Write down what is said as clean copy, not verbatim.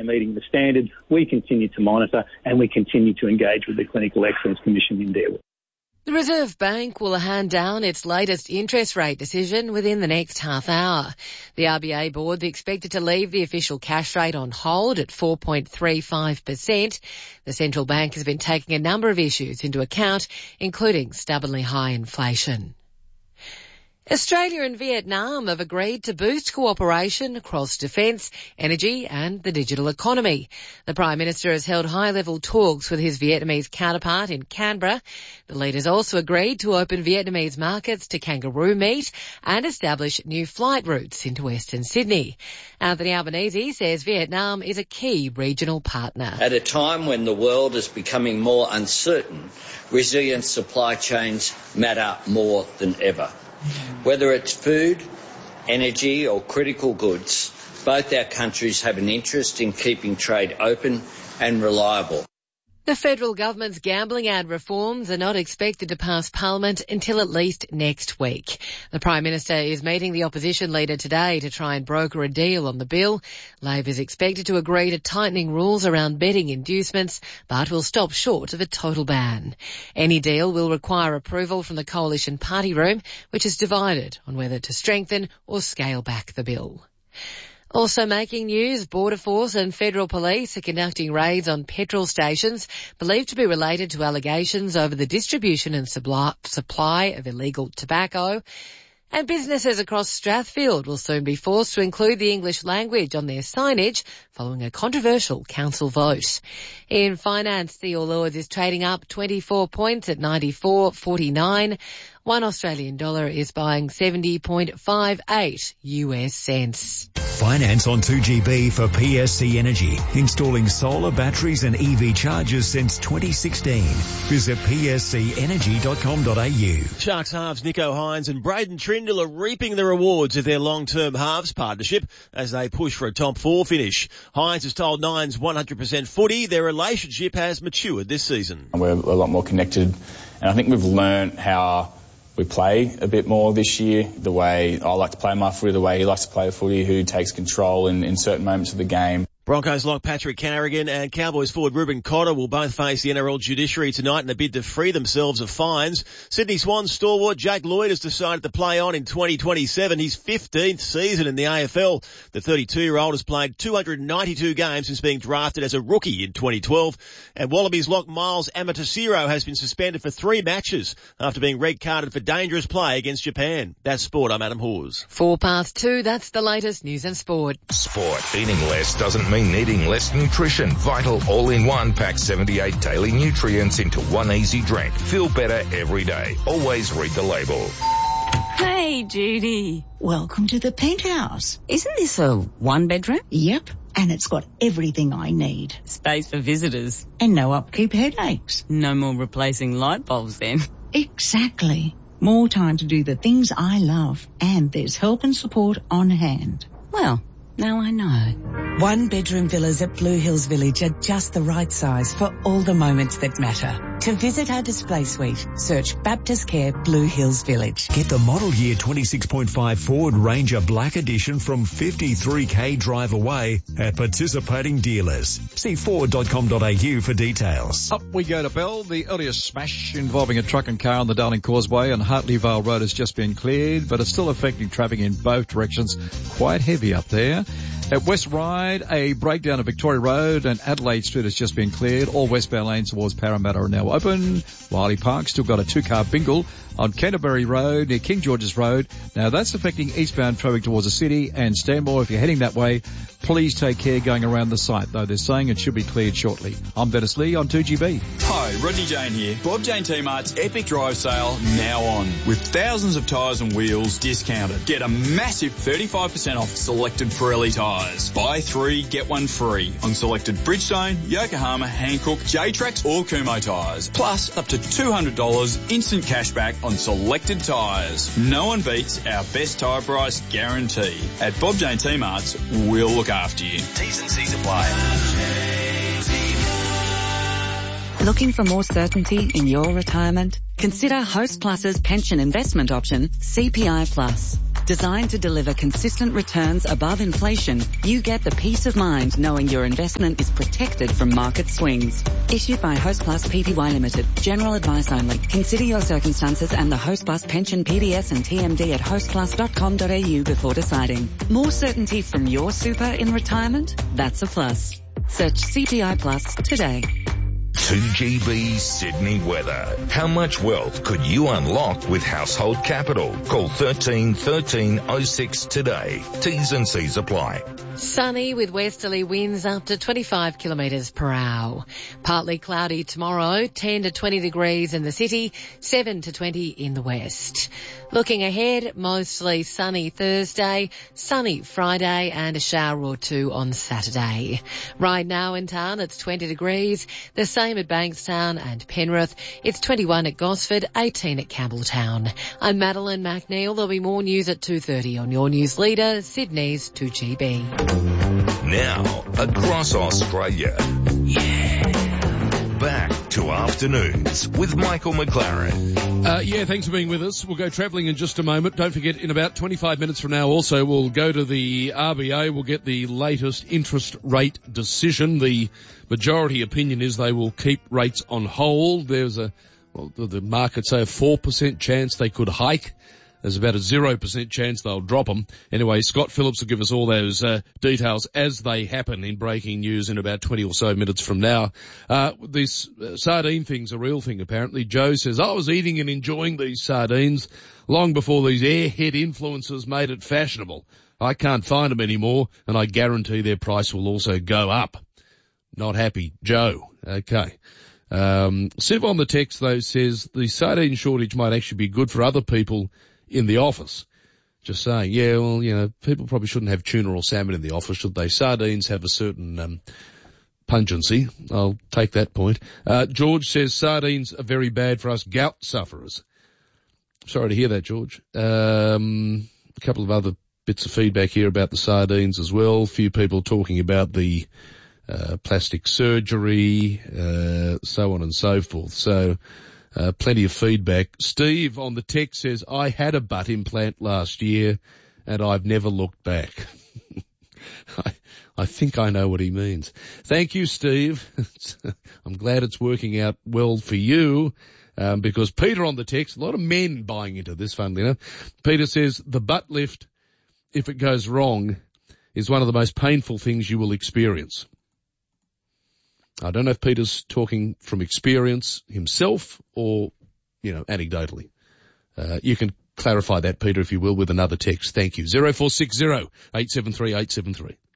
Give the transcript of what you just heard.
meeting the standard. We continue to monitor and we continue to engage with the Clinical Excellence Commission in there. The Reserve Bank will hand down its latest interest rate decision within the next half hour. The RBA board is expected to leave the official cash rate on hold at 4.35%. The central bank has been taking a number of issues into account, including stubbornly high inflation. Australia and Vietnam have agreed to boost cooperation across defence, energy and the digital economy. The Prime Minister has held high-level talks with his Vietnamese counterpart in Canberra. The leaders also agreed to open Vietnamese markets to kangaroo meat and establish new flight routes into Western Sydney. Anthony Albanese says Vietnam is a key regional partner. At a time when the world is becoming more uncertain, resilient supply chains matter more than ever. Whether it's food, energy or critical goods, both our countries have an interest in keeping trade open and reliable. The federal government's gambling ad reforms are not expected to pass Parliament until at least next week. The Prime Minister is meeting the opposition leader today to try and broker a deal on the bill. Labor is expected to agree to tightening rules around betting inducements, but will stop short of a total ban. Any deal will require approval from the Coalition Party Room, which is divided on whether to strengthen or scale back the bill. Also making news, Border Force and Federal Police are conducting raids on petrol stations believed to be related to allegations over the distribution and supply of illegal tobacco. And businesses across Strathfield will soon be forced to include the English language on their signage following a controversial council vote. In finance, the All Ords is trading up 24 points at 94.49. One Australian dollar is buying 70.58 US cents. Finance on 2GB for PSC Energy. Installing solar batteries and EV chargers since 2016. Visit pscenergy.com.au. Sharks halves Nico Hines and Braden Trindle are reaping the rewards of their long-term halves partnership as they push for a top four finish. Hines has told Nine's 100% footy their relationship has matured this season. We're a lot more connected, and I think we've learnt how we play a bit more this year, the way I like to play my footy, the way he likes to play the footy, who takes control in certain moments of the game. Broncos lock Patrick Carrigan and Cowboys forward Ruben Cotter will both face the NRL judiciary tonight in a bid to free themselves of fines. Sydney Swans stalwart Jake Lloyd has decided to play on in 2027, his 15th season in the AFL. The 32-year-old has played 292 games since being drafted as a rookie in 2012. And Wallabies lock Miles Amatasiro has been suspended for 3 matches after being red carded for dangerous play against Japan. That's sport. I'm Adam Hawes. 2:04, that's the latest news and sport. Sport. Eating less doesn't mean needing less nutrition. Vital All-in-One packs 78 daily nutrients into one easy drink. Feel better every day. Always read the label. Hey, Judy. Welcome to the penthouse. Isn't this a one-bedroom? Yep, and it's got everything I need. Space for visitors. And no upkeep headaches. No more replacing light bulbs then. Exactly. More time to do the things I love. And there's help and support on hand. Well, now I know. One-bedroom villas at Blue Hills Village are just the right size for all the moments that matter. To visit our display suite, search Baptist Care Blue Hills Village. Get the model year 26.5 Ford Ranger Black Edition from 53k drive away at participating dealers. See Ford.com.au for details. Up we go to Bell. The earliest smash involving a truck and car on the Darling Causeway and Hartley Vale Road has just been cleared, but it's still affecting traffic in both directions. Quite heavy up there. At West Ryde, a breakdown of Victoria Road and Adelaide Street has just been cleared. All westbound lanes towards Parramatta are now open. Wiley Park still got a 2-car bingle on Canterbury Road near King George's Road. Now that's affecting eastbound traffic towards the city, and Stanmore, if you're heading that way, please take care going around the site, though they're saying it should be cleared shortly. I'm Dennis Lee on 2GB. Hi, Rodney Jane here. Bob Jane T-Mart's Epic Drive Sale now on, with thousands of tyres and wheels discounted. Get a massive 35% off selected Pirelli tyres. Buy 3, get 1 free on selected Bridgestone, Yokohama, Hankook, J-Trax or Kumho tyres. Plus up to $200 instant cashback on selected tyres. No one beats our best tyre price guarantee. At Bob Jane T-Mart's, we'll look after you. T's and C's apply. Looking for more certainty in your retirement? Consider Host Plus's pension investment option, CPI Plus. Designed to deliver consistent returns above inflation, you get the peace of mind knowing your investment is protected from market swings. Issued by Hostplus Pty Limited. General advice only. Consider your circumstances and the Hostplus pension PDS and TMD at hostplus.com.au before deciding. More certainty from your super in retirement? That's a plus. Search CPI Plus today. 2GB Sydney weather. How much wealth could you unlock with Household Capital? Call 13 13 06 today. T's and C's apply. Sunny with westerly winds up to 25 kilometres per hour. Partly cloudy tomorrow, 10 to 20 degrees in the city, 7 to 20 in the west. Looking ahead, mostly sunny Thursday, sunny Friday and a shower or two on Saturday. Right now in town it's 20 degrees, the same at Bankstown and Penrith. It's 21 at Gosford, 18 at Campbelltown. I'm Madeline McNeil. There'll be more news at 2:30 on your news leader, Sydney's 2GB. Now, across Australia. Back to Afternoons with Michael McLaren. Thanks for being with us. We'll go travelling in just a moment. Don't forget, in about 25 minutes from now also, we'll go to the RBA. We'll get the latest interest rate decision. The majority opinion is they will keep rates on hold. There's the markets say a 4% chance they could hike. There's about a 0% chance they'll drop them. Anyway, Scott Phillips will give us all those details as they happen in breaking news in about 20 or so minutes from now. This sardine thing's a real thing, apparently. Joe says, I was eating and enjoying these sardines long before these airhead influencers made it fashionable. I can't find them anymore, and I guarantee their price will also go up. Not happy, Joe. Okay. Siv on the text, though, says the sardine shortage might actually be good for other people in the office. Just saying, people probably shouldn't have tuna or salmon in the office, should they? Sardines have a certain pungency. I'll take that point. George says sardines are very bad for us gout sufferers. Sorry to hear that, George. A couple of other bits of feedback here about the sardines as well. A few people talking about the plastic surgery, so on and so forth. So plenty of feedback. Steve on the text says, I had a butt implant last year and I've never looked back. I think I know what he means. Thank you, Steve. I'm glad it's working out well for you, because Peter on the text, a lot of men buying into this, funnily enough. Peter says, the butt lift, if it goes wrong, is one of the most painful things you will experience. I don't know if Peter's talking from experience himself or, anecdotally. You can clarify that, Peter, if you will, with another text. Thank you. 0460 873 873.